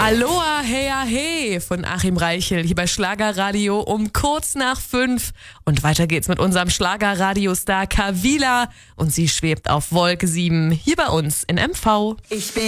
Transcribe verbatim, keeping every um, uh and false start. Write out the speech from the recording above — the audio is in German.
Aloha, hey, hey von Achim Reichel hier bei Schlagerradio um kurz nach fünf. Und weiter geht's mit unserem Schlagerradiostar Kavila. Und sie schwebt auf Wolke sieben hier bei uns in M V. Ich bin